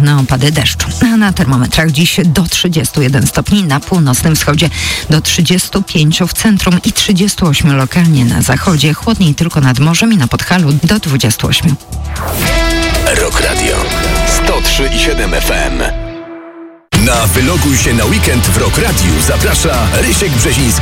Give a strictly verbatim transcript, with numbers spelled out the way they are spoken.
na opady deszczu. A na termometrach dziś do trzydziestu jeden stopni na północnym wschodzie, do trzydziestu pięciu w centrum i trzydziestu ośmiu lokalnie na zachodzie. Chłodniej tylko nad morzem i na Podhalu do dwudziestu ośmiu. Rock Radio sto trzy i siedem F M. Na Wyloguj się na weekend w Rock Radiu zaprasza Rysiek Brzeziński.